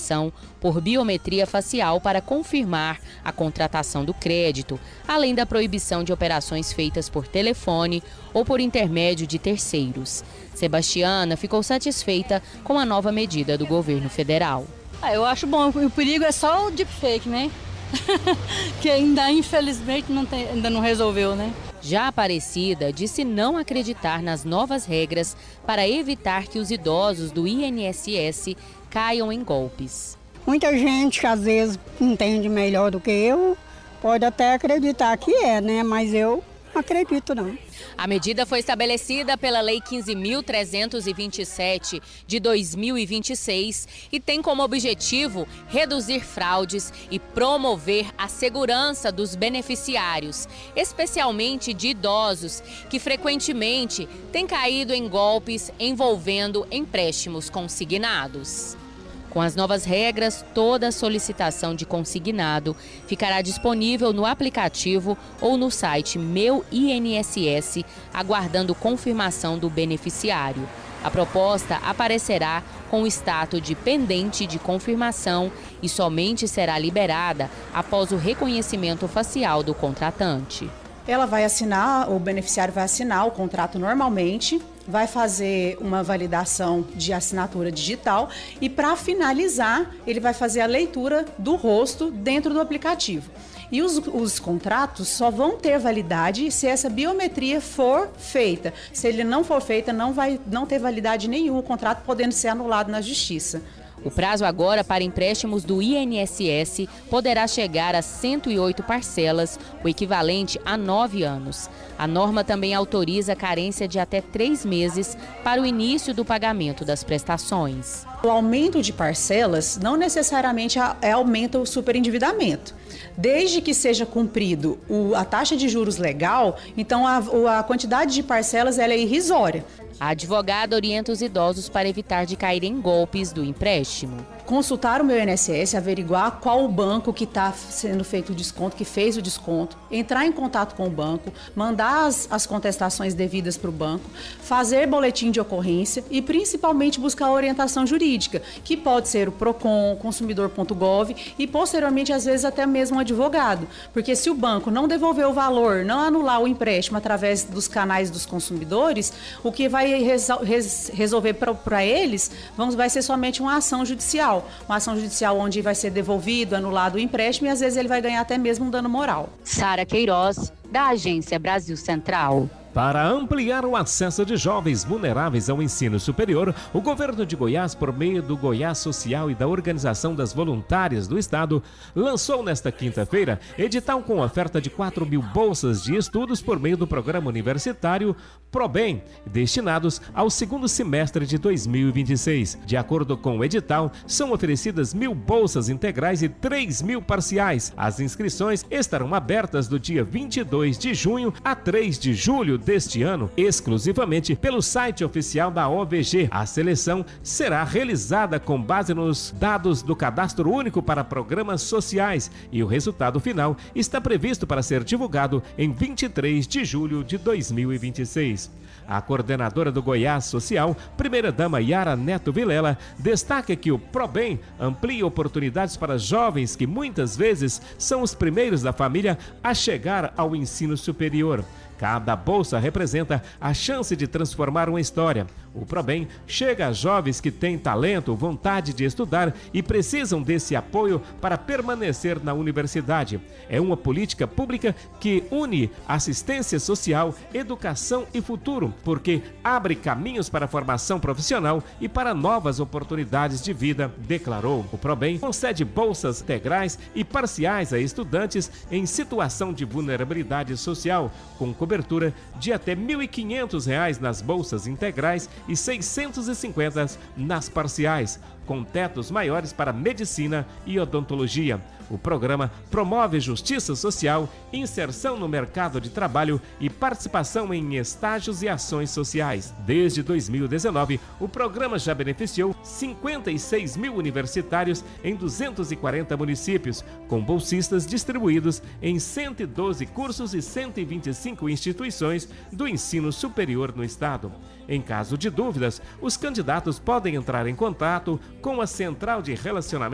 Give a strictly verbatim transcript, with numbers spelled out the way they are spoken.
verificação por biometria facial para confirmar a contratação do crédito, além da proibição de operações feitas por telefone ou por intermédio de terceiros. Sebastiana ficou satisfeita com a nova medida do governo federal. Ah, eu acho bom, o perigo é só o deepfake, né? Que ainda, infelizmente, não tem, ainda não resolveu, né? Já Aparecida disse não acreditar nas novas regras para evitar que os idosos do I N S S caiam em golpes. Muita gente que às vezes entende melhor do que eu pode até acreditar que é, né? Mas eu não acredito não. A medida foi estabelecida pela Lei quinze mil trezentos e vinte e sete de dois mil e vinte e seis e tem como objetivo reduzir fraudes e promover a segurança dos beneficiários, especialmente de idosos que frequentemente têm caído em golpes envolvendo empréstimos consignados. Com as novas regras, toda solicitação de consignado ficará disponível no aplicativo ou no site Meu I N S S, aguardando confirmação do beneficiário. A proposta aparecerá com o status de pendente de confirmação e somente será liberada após o reconhecimento facial do contratante. Ela vai assinar, o beneficiário vai assinar o contrato normalmente, vai fazer uma validação de assinatura digital e, para finalizar, ele vai fazer a leitura do rosto dentro do aplicativo. E os, os contratos só vão ter validade se essa biometria for feita. Se ele não for feita, não vai não ter validade nenhuma, o contrato podendo ser anulado na justiça. O prazo agora para empréstimos do I N S S poderá chegar a cento e oito parcelas, o equivalente a nove anos. A norma também autoriza a carência de até três meses para o início do pagamento das prestações. O aumento de parcelas não necessariamente é aumenta o superendividamento. Desde que seja cumprido o, a taxa de juros legal, então a, a quantidade de parcelas ela é irrisória. A advogada orienta os idosos para evitar de cair em golpes do empréstimo. Consultar o Meu I N S S, averiguar qual o banco que está sendo feito o desconto, que fez o desconto, entrar em contato com o banco, mandar as, as contestações devidas para o banco, fazer boletim de ocorrência e principalmente buscar orientação jurídica, que pode ser o Procon, consumidor ponto gov e posteriormente às vezes até mesmo um advogado, porque se o banco não devolver o valor, não anular o empréstimo através dos canais dos consumidores, o que vai resol- res- resolver para eles vamos, vai ser somente uma ação judicial. Uma ação judicial onde vai ser devolvido, anulado o empréstimo e às vezes ele vai ganhar até mesmo um dano moral. Sara Queiroz, da Agência Brasil Central. Para ampliar o acesso de jovens vulneráveis ao ensino superior, o governo de Goiás, por meio do Goiás Social e da Organização das Voluntárias do Estado, lançou nesta quinta-feira edital com oferta de quatro mil bolsas de estudos por meio do programa universitário ProBem, destinados ao segundo semestre de dois mil e vinte e seis. De acordo com o edital, são oferecidas mil bolsas integrais e três mil parciais. As inscrições estarão abertas do dia vinte e dois de junho a três de julho deste ano, exclusivamente pelo site oficial da O V G. A seleção será realizada com base nos dados do Cadastro Único para Programas Sociais e o resultado final está previsto para ser divulgado em vinte e três de julho de dois mil e vinte e seis. A coordenadora do Goiás Social, primeira-dama Yara Neto Vilela, destaca que o ProBem amplia oportunidades para jovens que muitas vezes são os primeiros da família a chegar ao ensino superior. Cada bolsa representa a chance de transformar uma história. O ProBem chega a jovens que têm talento, vontade de estudar e precisam desse apoio para permanecer na universidade. É uma política pública que une assistência social, educação e futuro, porque abre caminhos para a formação profissional e para novas oportunidades de vida, declarou. O ProBem concede bolsas integrais e parciais a estudantes em situação de vulnerabilidade social, com cobertura de até mil e quinhentos reais nas bolsas integrais e seiscentos e cinquenta nas parciais, com tetos maiores para medicina e odontologia. O programa promove justiça social, inserção no mercado de trabalho e participação em estágios e ações sociais. Desde dois mil e dezenove, o programa já beneficiou cinquenta e seis mil universitários em duzentos e quarenta municípios, com bolsistas distribuídos em cento e doze cursos e cento e vinte e cinco instituições do ensino superior no estado. Em caso de dúvidas, os candidatos podem entrar em contato com a Central de Relacionamento